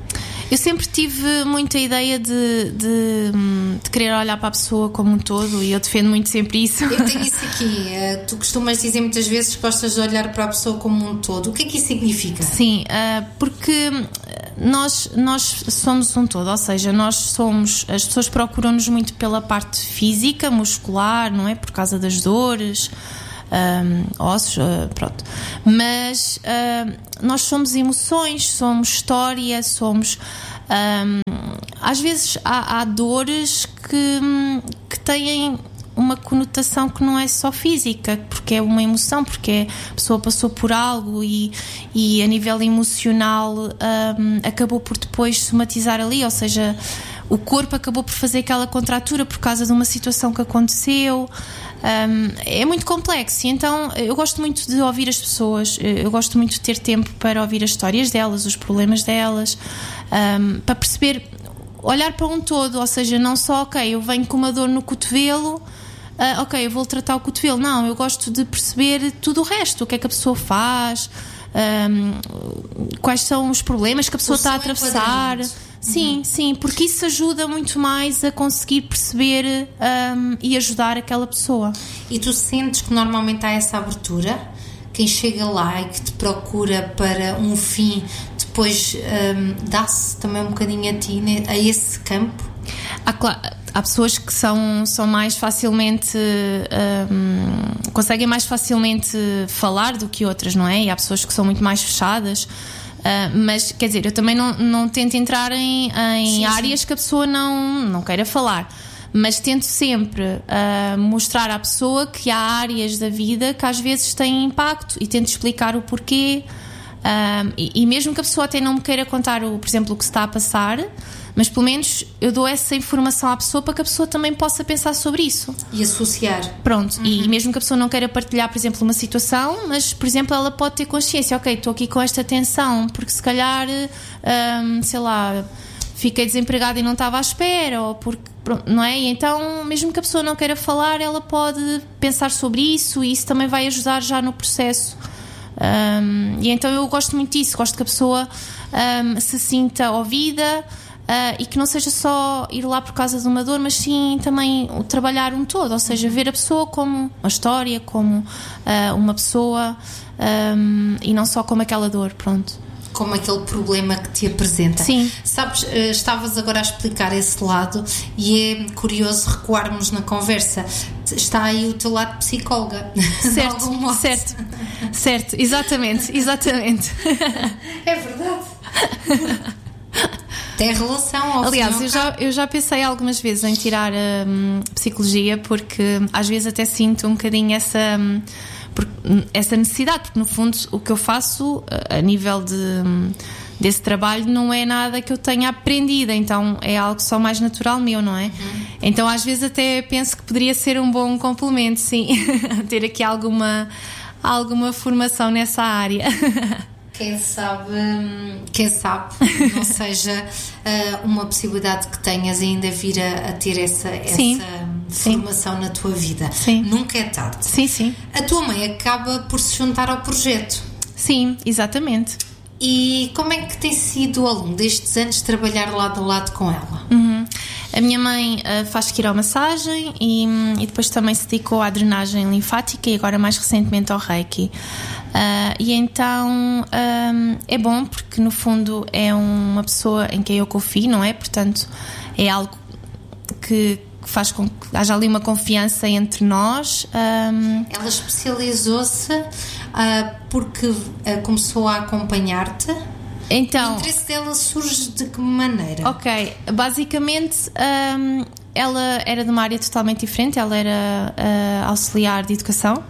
Eu sempre tive muita ideia de, de, de querer olhar para a pessoa como um todo, e eu defendo muito sempre isso. Eu tenho isso aqui. Tu costumas dizer muitas vezes que gostas de olhar para a pessoa como um todo. O que é que isso significa? Sim, porque nós, nós somos um todo, ou seja, nós somos, as pessoas procuram-nos muito pela parte física, muscular, não é? Por causa das dores, Um, ossos, uh, pronto. Mas uh, nós somos emoções, somos história, somos. Um, às vezes há, há dores que, que têm uma conotação que não é só física, porque é uma emoção, porque a pessoa passou por algo e, e a nível emocional um, acabou por depois somatizar ali, ou seja, o corpo acabou por fazer aquela contratura por causa de uma situação que aconteceu. Um, é muito complexo, e então eu gosto muito de ouvir as pessoas, eu gosto muito de ter tempo para ouvir as histórias delas, os problemas delas, um, para perceber, olhar para um todo, ou seja, não só, ok, eu venho com uma dor no cotovelo, uh, ok, eu vou tratar o cotovelo, não, eu gosto de perceber tudo o resto, o que é que a pessoa faz, um, quais são os problemas que a pessoa está a atravessar. Sim, uhum. sim, porque isso ajuda muito mais a conseguir perceber um, e ajudar aquela pessoa. E tu sentes que normalmente há essa abertura? Quem chega lá e que te procura para um fim, depois um, dá-se também um bocadinho a ti, a esse campo? Há, claro, há pessoas que são, são mais facilmente um, conseguem mais facilmente falar do que outras, não é? E há pessoas que são muito mais fechadas. Uh, mas, quer dizer, eu também não, não tento entrar em, em sim, áreas sim. que a pessoa não, não queira falar, mas tento sempre uh, mostrar à pessoa que há áreas da vida que às vezes têm impacto, e tento explicar o porquê, uh, e, e mesmo que a pessoa até não me queira contar, o, por exemplo, o que se está a passar, mas pelo menos eu dou essa informação à pessoa para que a pessoa também possa pensar sobre isso e associar. Pronto, uhum. E mesmo que a pessoa não queira partilhar, por exemplo, uma situação, mas, por exemplo, ela pode ter consciência, ok, estou aqui com esta tensão porque se calhar hum, sei lá, fiquei desempregada e não estava à espera, ou porque, não é? E então, mesmo que a pessoa não queira falar, ela pode pensar sobre isso, e isso também vai ajudar já no processo. Um, e então eu gosto muito disso, gosto que a pessoa um, se sinta ouvida. Uh, e que não seja só ir lá por causa de uma dor, mas sim também o trabalhar um todo, ou seja, ver a pessoa como uma história, como uh, uma pessoa, um, e não só como aquela dor, pronto. Como aquele problema que te apresenta. Sim. Sabes, estavas agora a explicar esse lado, e é curioso recuarmos na conversa. Está aí o teu lado psicóloga. Certo, certo, certo, exatamente, exatamente. É verdade. Tem relação ao Aliás, final. eu já, eu já pensei algumas vezes em tirar um, psicologia, porque às vezes até sinto um bocadinho essa, um, essa necessidade, porque no fundo o que eu faço a nível de, desse trabalho não é nada que eu tenha aprendido, então é algo só mais natural meu, não é? Uhum. Então às vezes até penso que poderia ser um bom complemento, sim, ter aqui alguma, alguma formação nessa área. Quem sabe, quem sabe não seja uh, uma possibilidade que tenhas ainda vir a, a ter essa, sim, essa formação sim. na tua vida. Sim. Nunca é tarde. Sim, sim. A tua mãe acaba por se juntar ao projeto. Sim, exatamente. E como é que tem sido ao longo destes anos trabalhar lado a lado com ela? Uhum. A minha mãe uh, faz quiromassagem e, e depois também se dedicou à drenagem linfática, e agora mais recentemente ao Reiki. Uh, e então um, é bom, porque no fundo é uma pessoa em quem eu confio, não é? Portanto, é algo que faz com que haja ali uma confiança entre nós. Um... Ela especializou-se uh, porque uh, começou a acompanhar-te. Então, o interesse dela surge de que maneira? Ok, basicamente um, ela era de uma área totalmente diferente. Ela era uh, auxiliar de educação.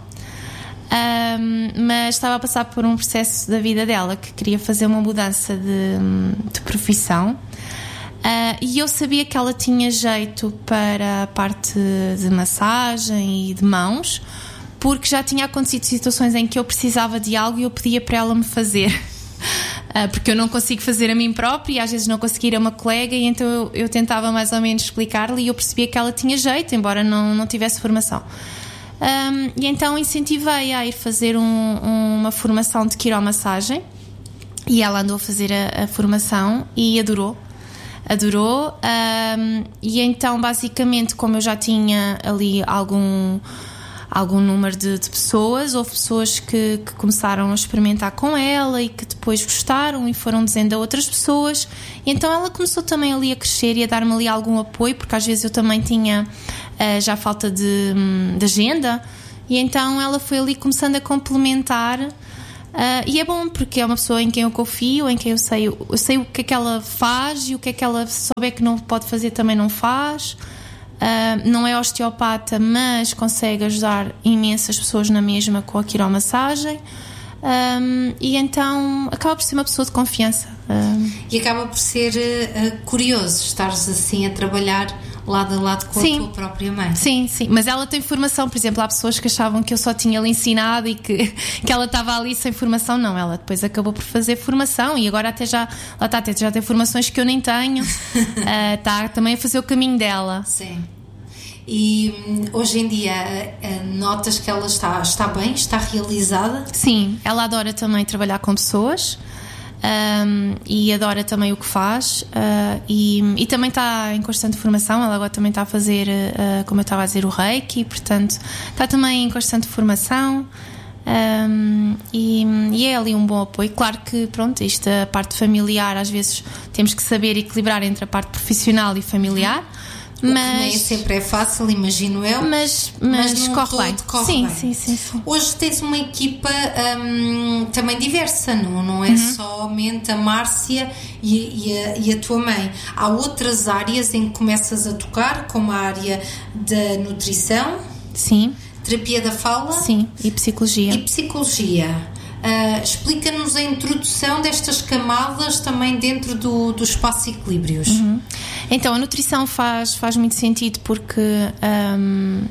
Um, mas estava a passar por um processo da vida dela que queria fazer uma mudança de, de profissão, uh, e eu sabia que ela tinha jeito para a parte de massagem e de mãos, porque já tinha acontecido situações em que eu precisava de algo e eu pedia para ela me fazer, uh, porque eu não consigo fazer a mim própria, e às vezes não conseguia ir a uma colega, e então eu, eu tentava mais ou menos explicar-lhe, e eu percebia que ela tinha jeito, embora não, não tivesse formação. Um, e então incentivei a ir fazer um, um, uma formação de quiromassagem, e ela andou a fazer a, a formação e adorou. adorou. Um, e então, basicamente, como eu já tinha ali algum, algum número de, de pessoas, houve pessoas que, que começaram a experimentar com ela e que depois gostaram e foram dizendo a outras pessoas. E então ela começou também ali a crescer e a dar-me ali algum apoio, porque às vezes eu também tinha uh, já falta de, de agenda. E então ela foi ali começando a complementar. Uh, e é bom porque é uma pessoa em quem eu confio, em quem eu sei, eu sei o que é que ela faz e o que é que ela souber que não pode fazer também não faz. Uh, não é osteopata, mas consegue ajudar imensas pessoas na mesma com a quiromassagem. Um, e então acaba por ser uma pessoa de confiança. Um, e acaba por ser uh, curioso estares assim a trabalhar lado a lado com sim. a tua própria mãe. Sim, sim, mas ela tem formação. Por exemplo, há pessoas que achavam que eu só tinha lhe ensinado e que, que ela estava ali sem formação. Não, ela depois acabou por fazer formação e agora até já, lá está, até já tem formações que eu nem tenho. uh, está também a fazer o caminho dela. Sim. E hoje em dia notas que ela está, está bem, está realizada? Sim, ela adora também trabalhar com pessoas. Um, e adora também o que faz, uh, e, e também está em constante formação. Ela agora também está a fazer, uh, como eu estava a dizer, o Reiki, portanto está também em constante formação. Um, e, e é ali um bom apoio. Claro que, pronto, isto, a parte familiar, às vezes temos que saber equilibrar entre a parte profissional e familiar. Mas, o que nem sempre é fácil, imagino eu. Mas, mas, mas corre bem. Corre sim, bem. Sim, sim, sim. Hoje tens uma equipa hum, também diversa, não, não é uhum. somente a Márcia e, e, a, e a tua mãe. Há outras áreas em que começas a tocar, como a área da nutrição, sim. terapia da fala, sim. e psicologia. E psicologia. Uh, explica-nos a introdução destas camadas também dentro do, do espaço Equilíbrios. Uhum. Então, a nutrição faz, faz muito sentido porque um,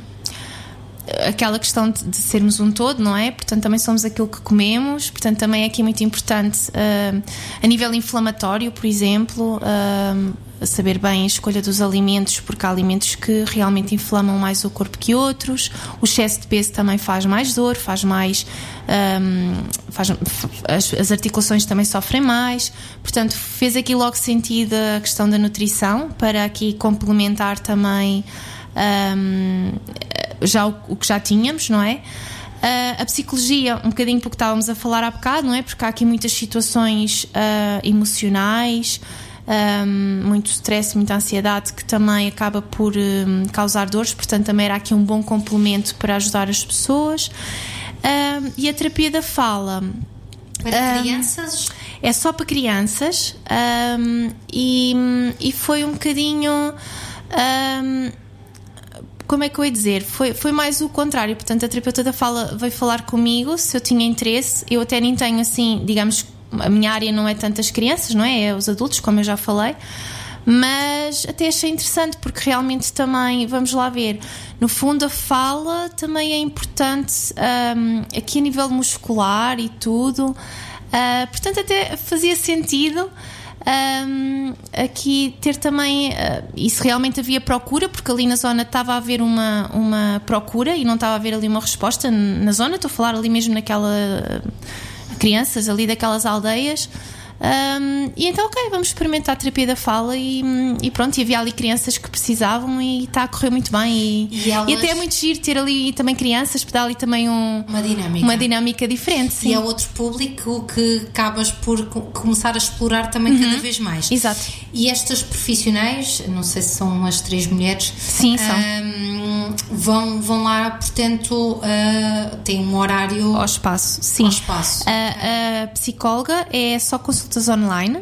aquela questão de, de sermos um todo, não é? Portanto, também somos aquilo que comemos, portanto, também é aqui muito importante uh, a nível inflamatório, por exemplo, uh, saber bem a escolha dos alimentos, porque há alimentos que realmente inflamam mais o corpo que outros. O excesso de peso também faz mais dor, faz mais um, faz, as, as articulações também sofrem mais. Portanto, fez aqui logo sentido a questão da nutrição, para aqui complementar também um, já o, o que já tínhamos, não é? Uh, a psicologia, um bocadinho porque estávamos a falar há bocado, não é? Porque há aqui muitas situações uh, emocionais, Um, muito stress, muita ansiedade, que também acaba por um, causar dores, portanto também era aqui um bom complemento para ajudar as pessoas. Um, e a terapia da fala para um, crianças? É só para crianças, um, e, e foi um bocadinho um, como é que eu ia dizer? Foi, foi mais o contrário. Portanto, a terapeuta da fala veio falar comigo se eu tinha interesse. Eu até nem tenho assim, digamos, a minha área não é tanto as crianças, não é? É os adultos, como eu já falei, mas até achei interessante porque realmente também, vamos lá ver, no fundo a fala também é importante um, aqui a nível muscular e tudo, uh, portanto até fazia sentido um, aqui ter também, uh, e se realmente havia procura, porque ali na zona estava a haver uma, uma procura e não estava a haver ali uma resposta na zona, estou a falar ali mesmo naquela... Uh, crianças ali daquelas aldeias, um, e então ok, vamos experimentar a terapia da fala e, e pronto, e havia ali crianças que precisavam e está a correr muito bem e, e, elas... e até é muito giro ter ali também crianças, para dar ali também um, uma, dinâmica. uma dinâmica diferente, sim. E é outro público que acabas por começar a explorar também uhum. cada vez mais. Exato. E estas profissionais, não sei se são as três mulheres, sim, são. Um, vão, vão lá, portanto uh, têm um horário ao espaço, sim. Ao espaço. A, a psicóloga é só consultas online.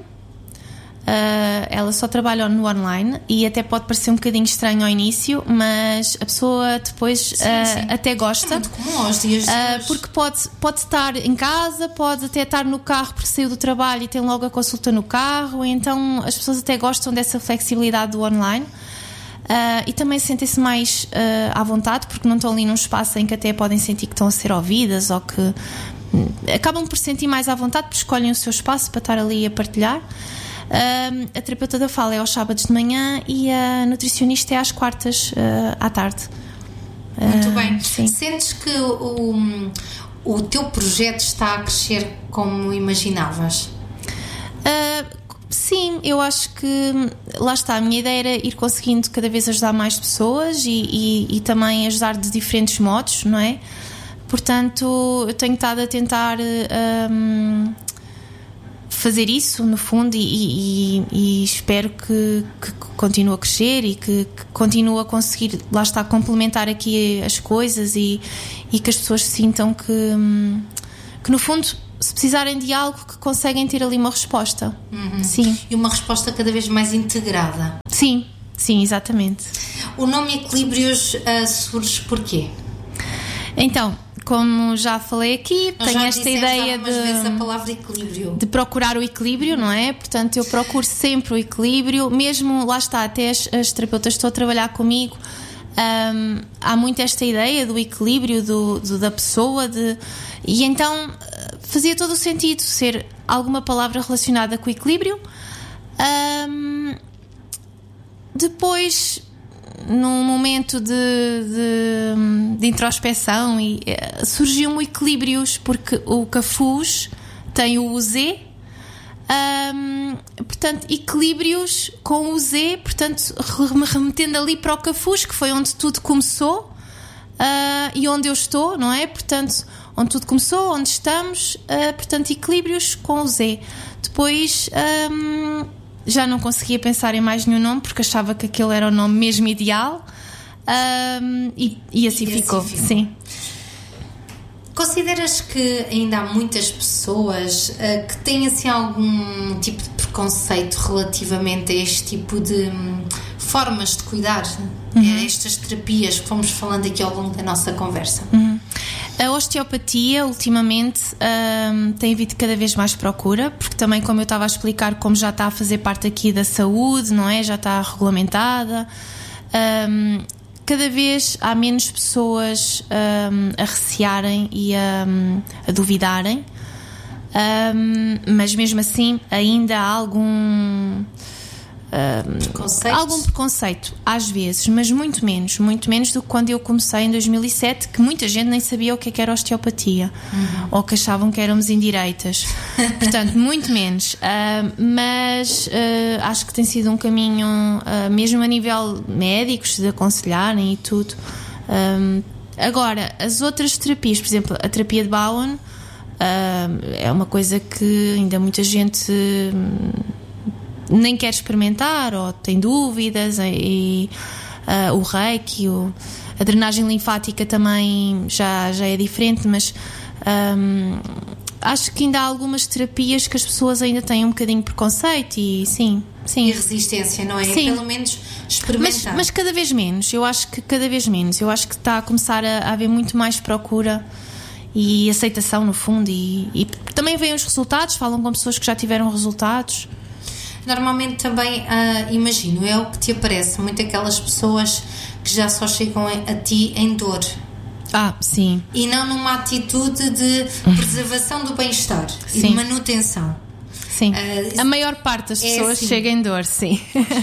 Uh, ela só trabalha no online e até pode parecer um bocadinho estranho ao início, mas a pessoa depois sim, uh, sim. até gosta. É muito comum aos dias de uh, porque pode, pode estar em casa, pode até estar no carro porque saiu do trabalho e tem logo a consulta no carro, e então as pessoas até gostam dessa flexibilidade do online. Uh, e também sentem-se mais uh, à vontade, porque não estão ali num espaço em que até podem sentir que estão a ser ouvidas, ou que um, acabam por sentir mais à vontade, porque escolhem o seu espaço para estar ali a partilhar. Uh, a terapeuta da fala é aos sábados de manhã e a nutricionista é às quartas uh, à tarde. Muito uh, bem. Sim. Sentes que o, o teu projeto está a crescer como imaginavas? Uh, Sim, eu acho que lá está, a minha ideia era ir conseguindo cada vez ajudar mais pessoas e, e, e também ajudar de diferentes modos, não é? Portanto, eu tenho estado a tentar um, fazer isso, no fundo, e, e, e espero que, que continue a crescer e que, que continue a conseguir, lá está, complementar aqui as coisas e, e que as pessoas sintam que, que, no fundo, se precisarem de algo, que conseguem ter ali uma resposta. Uhum. Sim. E uma resposta cada vez mais integrada. Sim, sim, exatamente. O nome Equilíbrios uh, surge porquê? Então, como já falei aqui, Nós tenho já esta ideia de, vezes a palavra equilíbrio. de procurar o equilíbrio, não é? Portanto, eu procuro sempre o equilíbrio, mesmo, lá está, até as, as terapeutas que estão a trabalhar comigo, um, há muito esta ideia do equilíbrio do, do, da pessoa, de, e então fazia todo o sentido ser alguma palavra relacionada com o equilíbrio. Um, depois, num momento de, de, de introspeção, e, uh, surgiu-me o equilíbrios, porque o Cafuz tem o Z, um, portanto, equilíbrios com o Z, portanto, remetendo ali para o Cafuz, que foi onde tudo começou, uh, e onde eu estou, não é? Portanto, onde tudo começou, onde estamos, uh, portanto, equilíbrios com o Z. Depois, um, já não conseguia pensar em mais nenhum nome, porque achava que aquele era o nome mesmo ideal, um, e, e assim e ficou, assim ficou. Sim. Consideras que ainda há muitas pessoas uh, que têm assim algum tipo de preconceito relativamente a este tipo de um, formas de cuidar, uhum. a estas terapias que fomos falando aqui ao longo da nossa conversa? Uhum. A osteopatia, ultimamente, um, tem havido cada vez mais procura, porque também, como eu estava a explicar, como já está a fazer parte aqui da saúde, não é? Já está regulamentada. Um, cada vez há menos pessoas um, a recearem e a, a duvidarem, um, mas mesmo assim ainda há algum... Um, algum preconceito, às vezes, mas muito menos, muito menos do que quando eu comecei em dois mil e sete, que muita gente nem sabia o que, é que era osteopatia, uhum. ou que achavam que éramos indireitas. Portanto, muito menos. Uh, mas uh, acho que tem sido um caminho, uh, mesmo a nível médicos, de aconselharem e tudo. Um, agora, as outras terapias, por exemplo, a terapia de Bowen, uh, é uma coisa que ainda muita gente nem quer experimentar ou tem dúvidas, e uh, o reiki, o, a drenagem linfática também já, já é diferente, mas um, acho que ainda há algumas terapias que as pessoas ainda têm um bocadinho de preconceito e sim, sim. E resistência, não é? Sim. Pelo menos experimentar. Mas, mas cada vez menos, eu acho que cada vez menos, eu acho que está a começar a, a haver muito mais procura e aceitação, no fundo, e, e também vêm os resultados, falam com pessoas que já tiveram resultados. Normalmente também, uh, imagino, é o que te aparece, muito aquelas pessoas que já só chegam a ti em dor. Ah, sim. E não numa atitude de preservação do bem-estar sim. e de manutenção. Sim. Uh, a maior parte das pessoas é assim. Chega em dor, sim.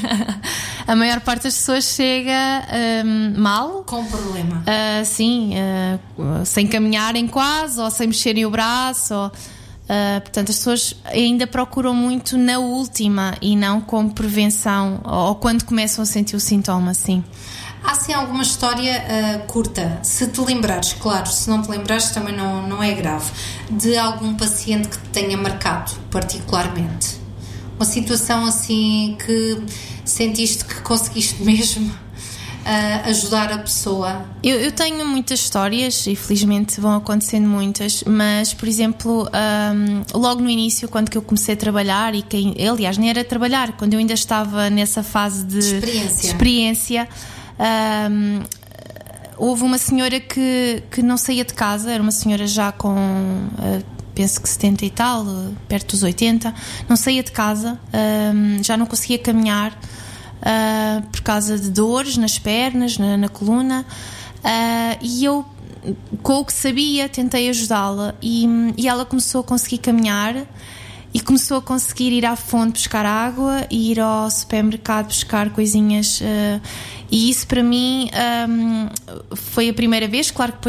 A maior parte das pessoas chega um, mal. Com problema. Uh, sim, uh, sem caminharem quase, ou sem mexerem o braço, ou... Uh, portanto, as pessoas ainda procuram muito na última e não como prevenção ou, ou quando começam a sentir o sintoma, sim. Há sim alguma história uh, curta, se te lembrares, claro, se não te lembrares também não, não é grave, de algum paciente que te tenha marcado particularmente? Uma situação assim que sentiste que conseguiste mesmo Uh, ajudar a pessoa? Eu, eu tenho muitas histórias e felizmente vão acontecendo muitas, mas por exemplo um, logo no início, quando que eu comecei a trabalhar, e que, aliás nem era trabalhar, quando eu ainda estava nessa fase de experiência, de experiência um, houve uma senhora que, que não saía de casa, era uma senhora já com uh, penso que setenta e tal, perto dos oitenta, não saía de casa, um, já não conseguia caminhar Uh, por causa de dores nas pernas, na, na coluna, uh, e eu, com o que sabia, tentei ajudá-la, e, e ela começou a conseguir caminhar e começou a conseguir ir à fonte buscar água e ir ao supermercado buscar coisinhas, uh, e isso para mim um, foi a primeira vez. Claro que depois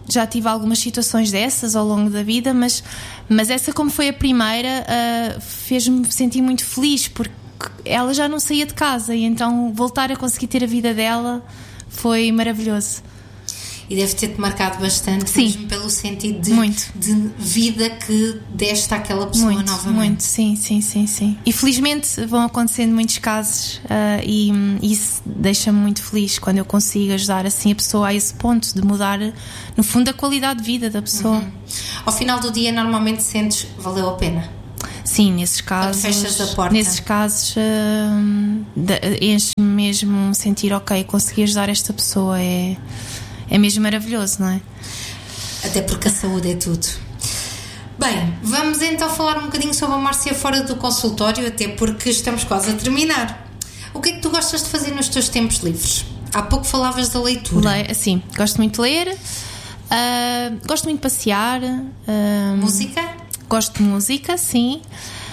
já tive algumas situações dessas ao longo da vida, mas, mas essa, como foi a primeira, uh, fez-me sentir muito feliz, porque ela já não saía de casa e então voltar a conseguir ter a vida dela foi maravilhoso. E deve ter-te marcado bastante, sim, mesmo pelo sentido de, de vida que deste àquela pessoa muito, novamente. Muito, sim, sim, sim, sim. E felizmente vão acontecendo muitos casos uh, e isso deixa-me muito feliz quando eu consigo ajudar assim a pessoa a esse ponto de mudar, no fundo, a qualidade de vida da pessoa. Uhum. Ao final do dia, normalmente sentes valeu a pena? Sim, nesses casos. Quando fechas a porta. Nesses casos, uh, enche-me mesmo sentir, ok, consegui ajudar esta pessoa, é. É mesmo maravilhoso, não é? Até porque a saúde é tudo. Bem, vamos então falar um bocadinho sobre a Márcia fora do consultório, até porque estamos quase a terminar. O que é que tu gostas de fazer nos teus tempos livres? Há pouco falavas da leitura. Le- sim, gosto muito de ler, uh, gosto muito de passear. Uh, música? Gosto de música, sim.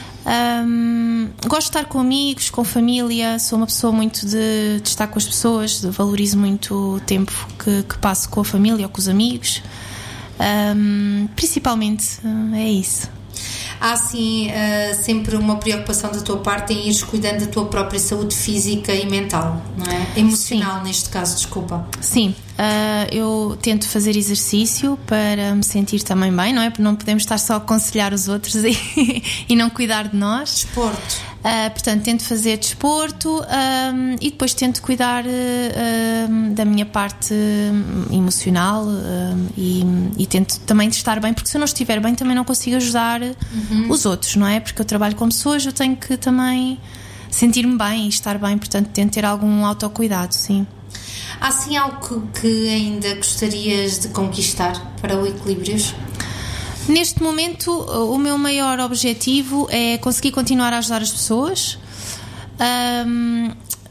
Um, gosto de estar com amigos, com família. Sou uma pessoa muito de, de estar com as pessoas, valorizo muito o tempo que, que passo com a família ou com os amigos. Um, principalmente é isso. Há assim uh, sempre uma preocupação da tua parte em ires cuidando da tua própria saúde física e mental, não é? Emocional. Sim. Neste caso, desculpa. Sim, uh, eu tento fazer exercício para me sentir também bem, não é? Porque não podemos estar só a aconselhar os outros e, e não cuidar de nós. Desporto. Uh, portanto, tento fazer desporto um, e depois tento cuidar uh, da minha parte emocional uh, e, e tento também estar bem, porque se eu não estiver bem também não consigo ajudar uhum. os outros, não é? Porque eu trabalho com pessoas, eu tenho que também sentir-me bem e estar bem, portanto tento ter algum autocuidado, sim. Há sim algo que ainda gostarias de conquistar para o Equilíbrios? Neste momento, o meu maior objetivo é conseguir continuar a ajudar as pessoas. Um,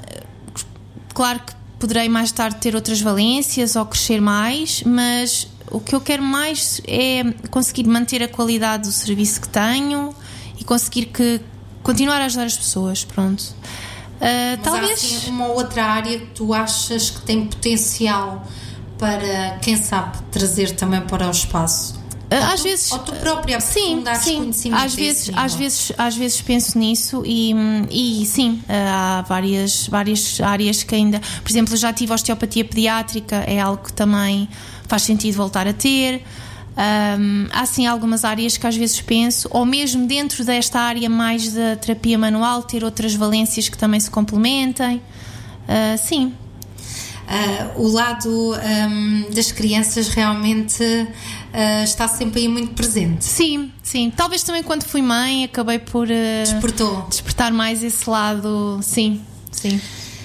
claro que poderei mais tarde ter outras valências ou crescer mais, mas o que eu quero mais é conseguir manter a qualidade do serviço que tenho e conseguir que, continuar a ajudar as pessoas, pronto. Uh, mas talvez... há assim uma outra área que tu achas que tem potencial para, quem sabe, trazer também para o espaço? Às tu, vezes, ou tu própria sim, sim. Às vezes, às vezes, às vezes penso nisso e, e sim, há várias, várias áreas que ainda, por exemplo, já tive osteopatia pediátrica, é algo que também faz sentido voltar a ter. Um, há sim algumas áreas que às vezes penso, ou mesmo dentro desta área mais da terapia manual, ter outras valências que também se complementem. Uh, sim. Uh, o lado um, das crianças realmente uh, está sempre aí muito presente. Sim, sim. Talvez também quando fui mãe acabei por uh, Despertou. despertar mais esse lado. Sim, sim.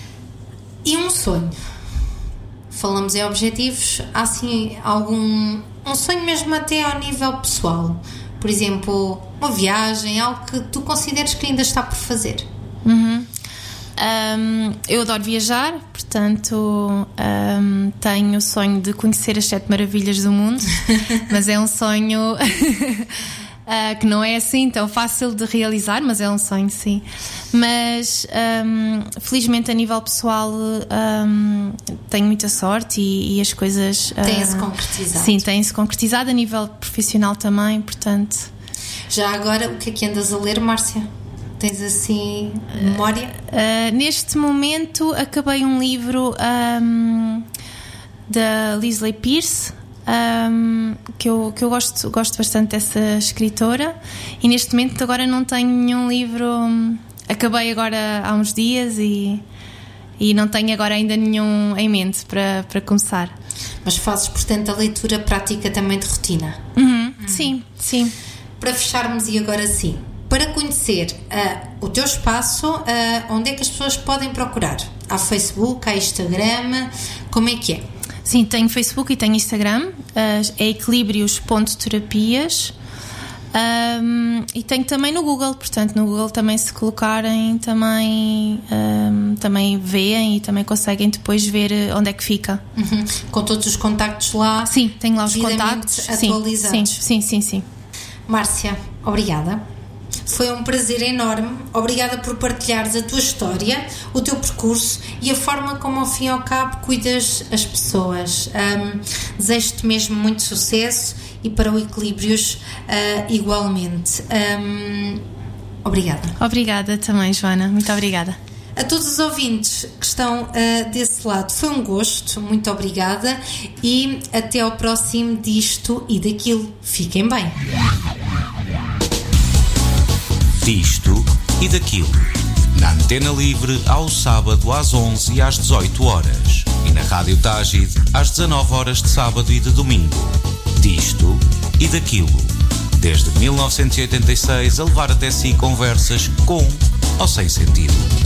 E um sonho? Falamos em objetivos. Há assim algum um sonho mesmo até ao nível pessoal? Por exemplo, uma viagem, algo que tu consideres que ainda está por fazer? Uhum. Um, eu adoro viajar, portanto um, tenho o sonho de conhecer as sete maravilhas do mundo, mas é um sonho uh, que não é assim tão fácil de realizar, mas é um sonho, sim. Mas um, felizmente a nível pessoal um, tenho muita sorte e, e as coisas uh, têm-se concretizado. Sim, têm-se concretizado a nível profissional também, portanto. Já agora, o que é que andas a ler, Márcia? Tens assim memória? Uh, uh, neste momento acabei um livro um, da Leslie Pierce, um, que, eu, que eu gosto, gosto bastante dessa escritora, e neste momento agora não tenho nenhum livro. Acabei agora há uns dias e, e não tenho agora ainda nenhum em mente para, para começar. Mas fazes, portanto, a leitura prática também de rotina? Uhum, uhum. Sim, sim. Para fecharmos, e agora sim, para conhecer uh, o teu espaço, uh, onde é que as pessoas podem procurar? Há Facebook, há Instagram, como é que é? Sim, tenho Facebook e tenho Instagram, uh, é equilíbrios ponto terapias, um, e tenho também no Google, portanto no Google também, se colocarem, também, um, também veem e também conseguem depois ver onde é que fica. Uhum. Com todos os contactos lá? Sim, tenho lá os contactos atualizados. Sim, sim, sim, sim, sim. Márcia, obrigada. Foi um prazer enorme. Obrigada por partilhares a tua história, o teu percurso e a forma como, ao fim e ao cabo, cuidas as pessoas. Um, desejo-te mesmo muito sucesso e para o Equilíbrios uh, igualmente. Um, obrigada. Obrigada também, Joana. Muito obrigada. A todos os ouvintes que estão uh, desse lado, foi um gosto, muito obrigada e até ao próximo Disto e Daquilo. Fiquem bem. Disto e Daquilo, na Antena Livre ao sábado às onze e às dezoito horas e na Rádio Tágide às dezanove horas de sábado e de domingo. Disto e Daquilo, desde mil novecentos e oitenta e seis a levar até si conversas com ou sem sentido.